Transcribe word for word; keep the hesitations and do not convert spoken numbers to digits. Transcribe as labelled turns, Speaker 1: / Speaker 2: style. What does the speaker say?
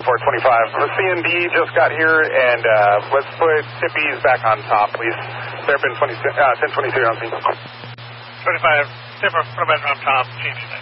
Speaker 1: for twenty-five. The C N D just got here, and uh, let's put Tippy's back on top, please. There have been ten twenty-two on scene.
Speaker 2: twenty-five, Tipper, put them back on top, changing that.